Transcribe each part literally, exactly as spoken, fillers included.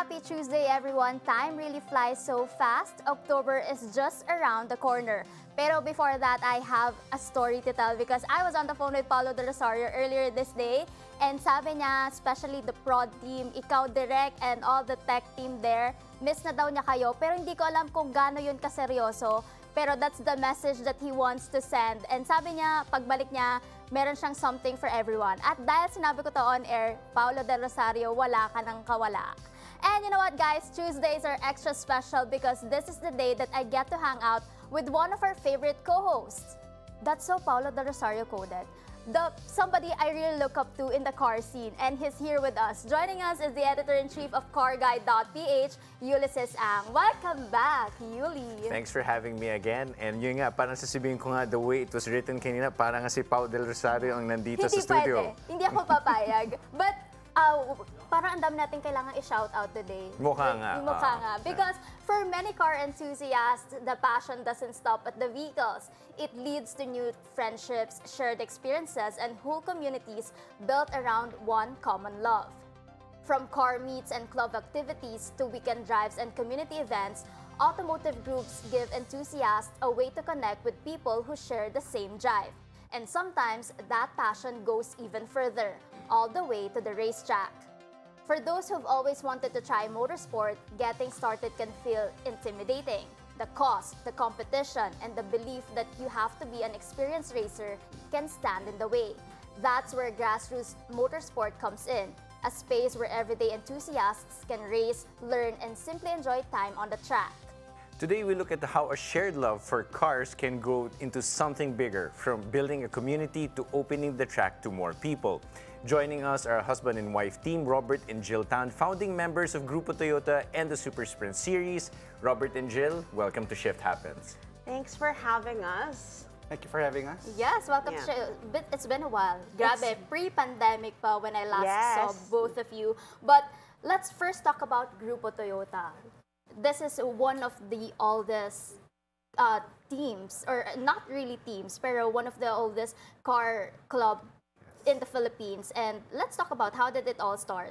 Happy Tuesday, everyone. Time really flies so fast. October is just around the corner. Pero before that, I have a story to tell because I was on the phone with Paulo de Rosario earlier this day. And sabi niya, especially the prod team, ikaw direct and all the tech team there, miss na daw niya kayo. Pero hindi ko alam kung gaano yun kaseryoso. Pero that's the message that he wants to send. And sabi niya, pagbalik niya, meron siyang something for everyone. At dahil sinabi ko to on air, Paulo de Rosario, wala ka ng kawala. And you know what, guys? Tuesdays are extra special because this is the day that I get to hang out with one of our favorite co-hosts. That's so Paulo de Rosario coded. The somebody I really look up to in the car scene, and he's here with us. Joining us is the editor-in-chief of car guide dot p h, Ulysses Ang. Welcome back, Yuli. Thanks for having me again. And yun nga, parang sasabihin ko nga, the way it was written kanina, parang nga si Pao del Rosario ang nandito Hindi sa studio. pwede. Hindi ako papayag. But uh, parang ang dami natin kailangan i-shout out today. Mukha nga. Mukha uh, nga. Because for many car enthusiasts, the passion doesn't stop at the vehicles. It leads to new friendships, shared experiences, and whole communities built around one common love. From car meets and club activities to weekend drives and community events, automotive groups give enthusiasts a way to connect with people who share the same drive. And sometimes that passion goes even further, all the way to the racetrack. For those who've always wanted to try motorsport, getting started can feel intimidating. The cost, the competition, and the belief that you have to be an experienced racer can stand in the way. That's where grassroots motorsport comes in, a space where everyday enthusiasts can race, learn, and simply enjoy time on the track. Today, we look at how a shared love for cars can grow into something bigger, from building a community to opening the track to more people. Joining us are husband and wife team, Robert and Jill Tan, founding members of Grupo Toyota and the Super Sprint Series. Robert and Jill, welcome to Shift Happens. Thanks for having us. Thank you for having us. Yes, welcome Yeah. to show. But it's been a while. Grabe, pre-pandemic pa when I last Yes. saw both of you. But let's first talk about Grupo Toyota. This is one of the oldest uh, teams, or not really teams, pero one of the oldest car club in the Philippines. And let's talk about how did it all start?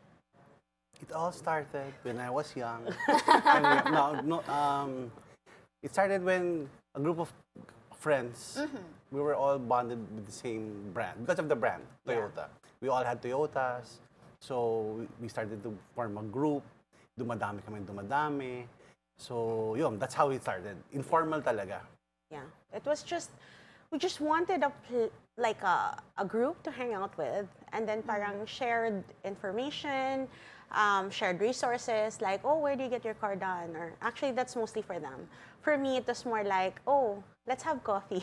It all started when I was young. I mean, no, no, um, it started when a group of friends, we were all bonded with the same brand, because of the brand, Toyota. We all had Toyotas, so we- we started to form a group. Dumadami kami, dumadami. So, yun, that's how it started. Informal talaga. Yeah, it was just, we just wanted a pl- like a, a group to hang out with, and then parang shared information, um, shared resources, like, oh, where do you get your car done? Or actually, that's mostly for them. For me, it was more like, oh, let's have coffee.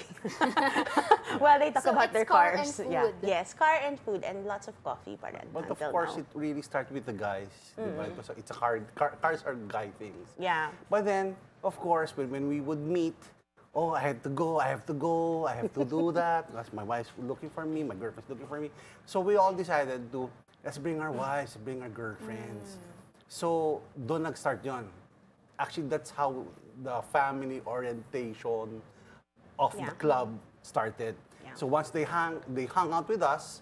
Well, they talk So about it's their car cars. and Yeah. food. Yes, car and food, and lots of coffee pa rin But of until course, now. it really started with the guys. di ba? It was, it's a car, car, cars are guy things. Yeah. But then, of course, when, when we would meet, oh, I had to go, I have to go, I have to do that, because my wife's looking for me, my girlfriend's looking for me. So we all decided to, let's bring our wives, bring our girlfriends. So, doon nag-start yon. Actually, that's how the family orientation of Yeah. the club started. Yeah. So once they hang, they hung out with us,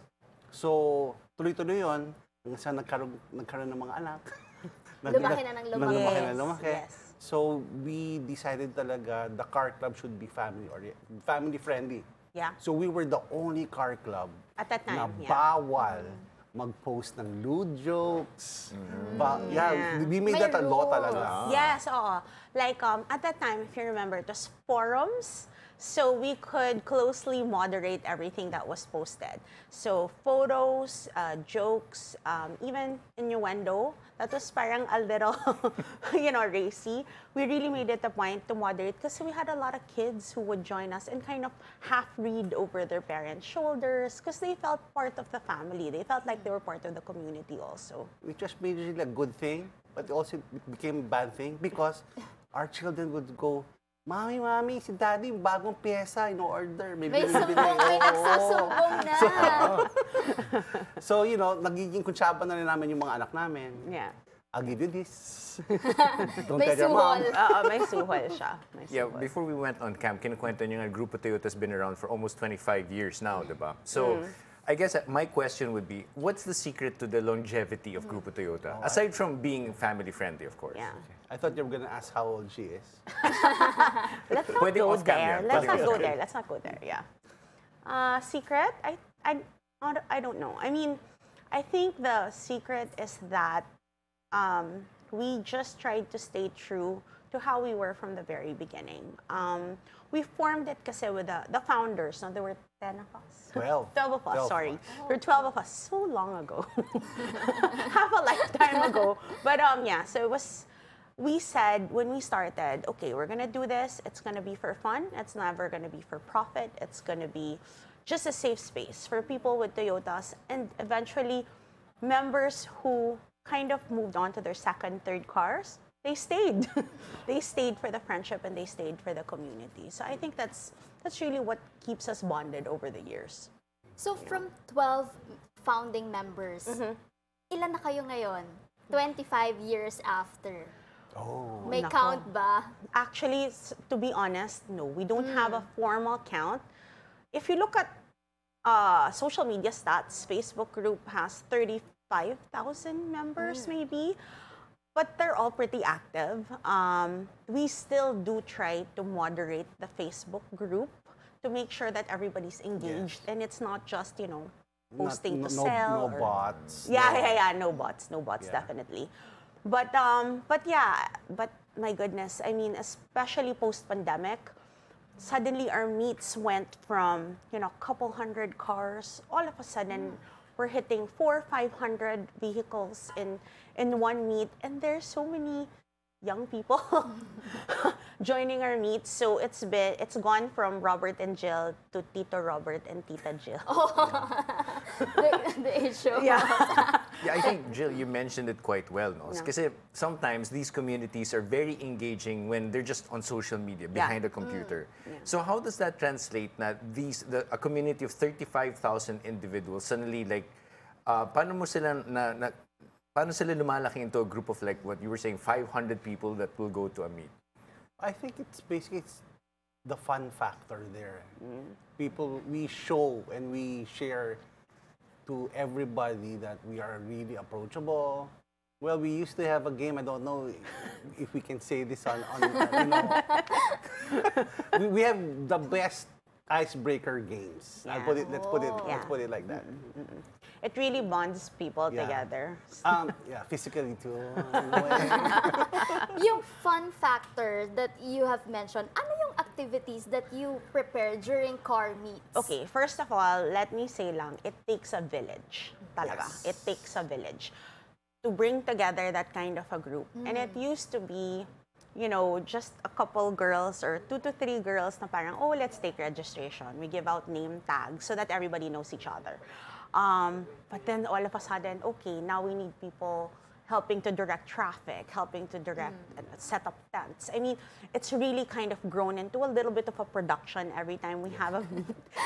so tuloy-tuloy yon, hanggang sa nagkaroon, nagkaroon ng mga anak. Nag- Lumaki na ng lumaki. lumaki na Yes, lumaki. yes. So we decided talaga the car club should be family or family friendly. Yeah. So we were the only car club At that na time, yeah. bawal mag-post ng lewd jokes. Ba- yeah, Yeah. we made May that a law rules. talaga. Yes, oo. Like, um, at that time, if you remember, it was forums. So we could closely moderate everything that was posted. So photos, uh, jokes, um, even innuendo. That was parang a little, you know, racy. We really made it a point to moderate because we had a lot of kids who would join us and kind of half read over their parents' shoulders because they felt part of the family. They felt like they were part of the community also. Which was really a good thing, but also it became a bad thing because our children would go, Mami, Mami, si Daddy, bagong pyesa, in-order. May bibili, sumbong, bibili." may Oo. nagsusumbong na. So, you know, nagiging kuntsaba na rin namin yung mga anak namin. Yeah. I'll give you this. Don't May tell your mom. suhol. Oo, may suhol siya. May Yeah, suhol. before we went on cam, kinukwento niyo nga, Grupo Toyota's been around for almost twenty-five years now, di ba? So, I guess uh, my question would be, what's the secret to the longevity of Grupo Toyota? Aside from being family friendly, of course. Yeah. I thought you were gonna ask how old she is. Let's not Pwede go off cam there. yan. Let's Pwede not off go cam. there. Let's not go there. Yeah. Uh, secret? I, I, I don't know. I mean, I think the secret is that um, we just tried to stay true to how we were from the very beginning. Um, we formed it kasi with the, the founders. No? There were ten of us. Twelve. twelve of us, Twelve. sorry. There were twelve of us so long ago. Half a lifetime ago. But um, yeah, so it was, we said when we started, okay, we're gonna do this. It's gonna be for fun. It's never gonna be for profit. It's gonna be just a safe space for people with Toyotas, and eventually members who kind of moved on to their second, third cars, they stayed. They stayed for the friendship and they stayed for the community. So I think that's that's really what keeps us bonded over the years. So from twelve founding members, ilan na kayo ngayon? twenty-five years after. Oh. May Nako. count ba? Actually, s- to be honest, no, we don't have a formal count. If you look at uh, social media stats, Facebook group has thirty-five thousand members maybe, but they're all pretty active. Um, we still do try to moderate the Facebook group to make sure that everybody's engaged and it's not just, you know, posting Not- to no, sell. No or- bots. Yeah, no- yeah, yeah, no bots, no bots, Yeah. definitely. But um, but yeah, but my goodness, I mean, especially post-pandemic, suddenly our meets went from, you know, a couple hundred cars, all of a sudden we're hitting four, five hundred vehicles in in one meet, and there's so many young people joining our meets. So it's been it's gone from Robert and Jill to Tito Robert and Tita Jill. the, the age show. Yeah. Yeah, I think, Jill, you mentioned it quite well, no? Yeah. Kasi sometimes these communities are very engaging when they're just on social media, behind a computer. So how does that translate na these, the, a community of thirty-five thousand individuals suddenly like, uh, paano mo sila na, na, paano sila lumalaki into a group of like what you were saying, five hundred people that will go to a meet? I think it's basically it's the fun factor there. People, we show and we share to everybody that we are really approachable. Well, we used to have a game. I don't know if we can say this on, on you know. we, we have the best icebreaker games. I'll put it. Let's put it. Yeah. Let's put it like that. It really bonds people Yeah. together. Um, yeah, physically too. in a way. Yung fun factor that you have mentioned, ano yung activities that you prepare during car meets? Okay, first of all, let me say lang, it takes a village. Talaga. Yes. It takes a village to bring together that kind of a group. And it used to be, you know, just a couple girls or two to three girls na parang, oh, let's take registration. We give out name tags so that everybody knows each other. Um, but then all of a sudden, okay, now we need people helping to direct traffic, helping to direct and set up tents. I mean, it's really kind of grown into a little bit of a production every time we have a meet.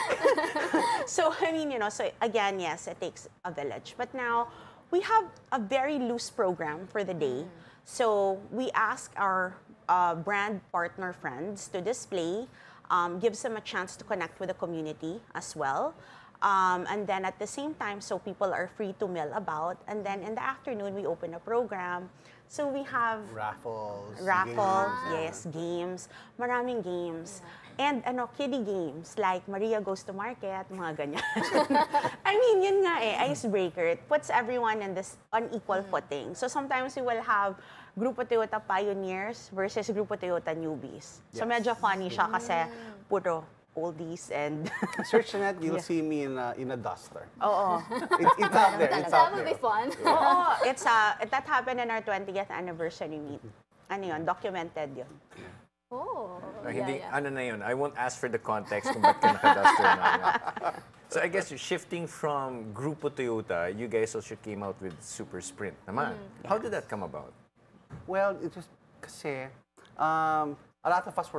So, I mean, you know, so again, yes, it takes a village. But now we have a very loose program for the day. So we ask our uh, brand partner friends to display, um, gives them a chance to connect with the community as well. Um, and then at the same time, so people are free to mill about. And then in the afternoon, we open a program. So we have Raffles. raffles, games, yes, games, maraming games. And ano, kiddie games, like Maria Goes to Market, mga ganyan. I mean, yun nga eh, icebreaker. It puts everyone in this on equal footing. So sometimes we will have Grupo Toyota pioneers versus Grupo Toyota newbies. So Yes. medyo funny siya kasi puro oldies and... Search the net, you'll Yeah. see me in a, in a duster. Oo. It, it's out there. It's That out would there. be fun. Oo, it's uh, that happened in our twentieth anniversary meet. Ano yun, documented yun. Oh, Uh, yeah, hindi, yeah. ano na yun, I won't ask for the context kung ba't ka nakaduster na. So I guess shifting from Grupo Toyota, you guys also came out with Super Sprint naman. How did that come about? Well, it was kasi um, a lot of us were